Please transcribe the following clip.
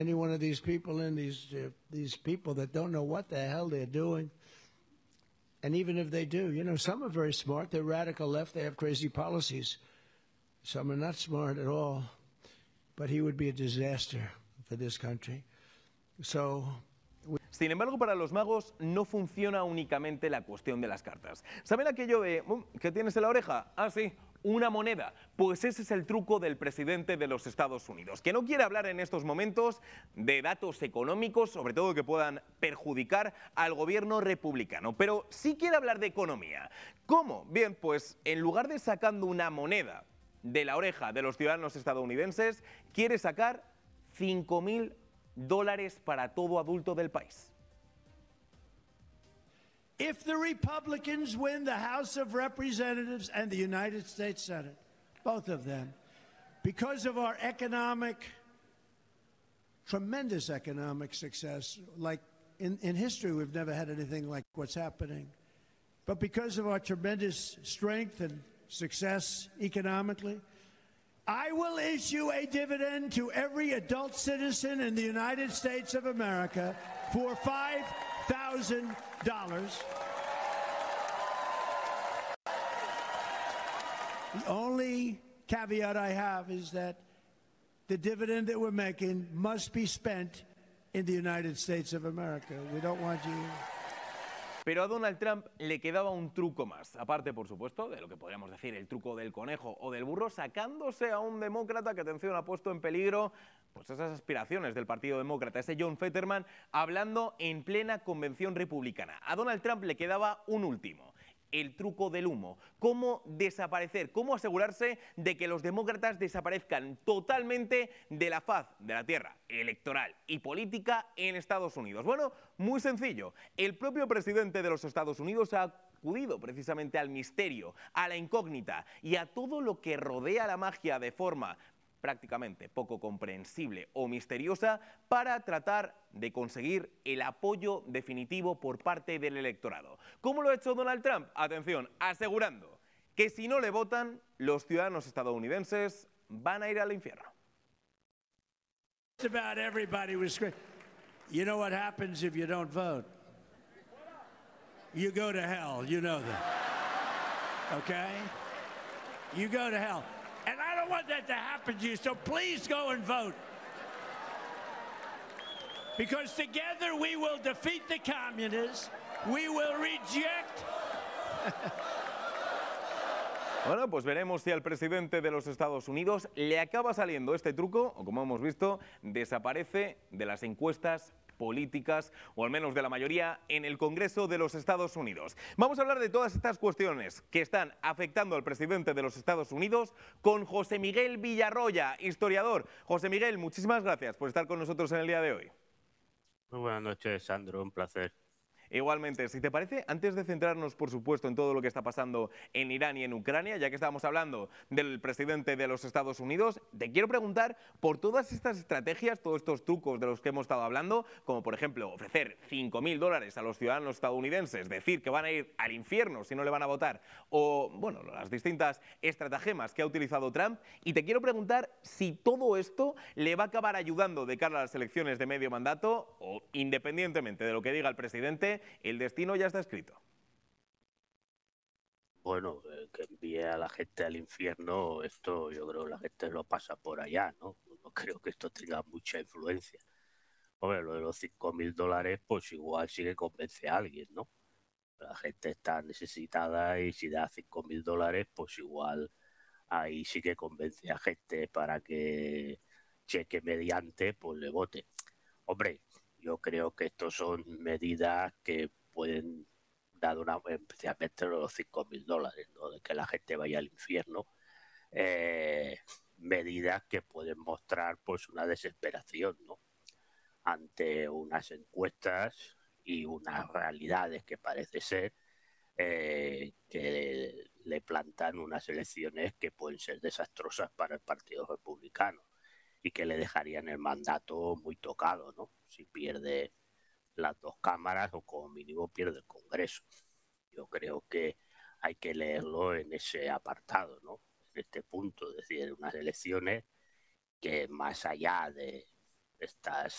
Any one of these people these people that don't know what the hell they're doing. And even if they do, you know, some are very smart. They're radical left. They have crazy policies. Some are not smart at all. But he would be a disaster for this country. Sin embargo, para los magos no funciona únicamente la cuestión de las cartas. ¿Saben aquello de ¿qué tienes en la oreja? Ah, sí, una moneda. Pues ese es el truco del presidente de los Estados Unidos, que no quiere hablar en estos momentos de datos económicos, sobre todo que puedan perjudicar al gobierno republicano, pero sí quiere hablar de economía. ¿Cómo? Bien, pues en lugar de sacando una moneda de la oreja de los ciudadanos estadounidenses, quiere sacar $5,000 para todo adulto del país. If the Republicans win the House of Representatives and the United States Senate, both of them, because of our tremendous economic success, like in history we've never had anything like what's happening, but because of our tremendous strength and success economically, I will issue a dividend to every adult citizen in the United States of America for $5,000. The only caveat I have is that the dividend that we're making must be spent in the United States of America. We don't want you... Pero a Donald Trump le quedaba un truco más, aparte, por supuesto, de lo que podríamos decir el truco del conejo o del burro, sacándose a un demócrata que, atención, ha puesto en peligro pues esas aspiraciones del Partido Demócrata, ese John Fetterman, hablando en plena convención republicana. A Donald Trump le quedaba un último: el truco del humo. Cómo desaparecer, cómo asegurarse de que los demócratas desaparezcan totalmente de la faz de la tierra electoral y política en Estados Unidos. Bueno, muy sencillo. El propio presidente de los Estados Unidos ha acudido precisamente al misterio, a la incógnita y a todo lo que rodea la magia de forma prácticamente poco comprensible o misteriosa para tratar de conseguir el apoyo definitivo por parte del electorado. ¿Cómo lo ha hecho Donald Trump? Atención, asegurando que si no le votan, los ciudadanos estadounidenses van a ir al infierno. About everybody was great. You know what happens if you don't vote? You go to hell, you know that. Okay? You go to hell. And I don't want that to happen to you, so please go and vote. Because together we will defeat the communists, we will reject... Bueno, pues veremos si al presidente de los Estados Unidos le acaba saliendo este truco, o como hemos visto, desaparece de las encuestas políticas, o al menos de la mayoría, en el Congreso de los Estados Unidos. Vamos a hablar de todas estas cuestiones que están afectando al presidente de los Estados Unidos con José Miguel Villarroya, historiador. José Miguel, muchísimas gracias por estar con nosotros en el día de hoy. Muy buenas noches, Sandro, un placer. Igualmente, si te parece, antes de centrarnos, por supuesto, en todo lo que está pasando en Irán y en Ucrania, ya que estábamos hablando del presidente de los Estados Unidos, te quiero preguntar por todas estas estrategias, todos estos trucos de los que hemos estado hablando, como por ejemplo ofrecer $5.000 a los ciudadanos estadounidenses, decir que van a ir al infierno si no le van a votar, o, bueno, las distintas estratagemas que ha utilizado Trump, y te quiero preguntar si todo esto le va a acabar ayudando de cara a las elecciones de medio mandato, o independientemente de lo que diga el presidente, el destino ya está escrito. Bueno, que envíe a la gente al infierno, esto yo creo que la gente lo pasa por allá, ¿no? No creo que esto tenga mucha influencia. Hombre, lo de los $5.000, pues igual sí que convence a alguien, ¿no? La gente está necesitada y si da $5.000, pues igual ahí sí que convence a gente para que cheque mediante, pues le vote. Hombre, yo creo que estos son medidas que pueden dar especialmente los $5.000, ¿no? De que la gente vaya al infierno, medidas que pueden mostrar pues una desesperación, ¿no? Ante unas encuestas y unas realidades que parece ser que le plantan unas elecciones que pueden ser desastrosas para el Partido Republicano y que le dejarían el mandato muy tocado, ¿no? Si pierde las dos cámaras o como mínimo pierde el Congreso. Yo creo que hay que leerlo en ese apartado, ¿no? En este punto, es decir, unas elecciones que más allá de estas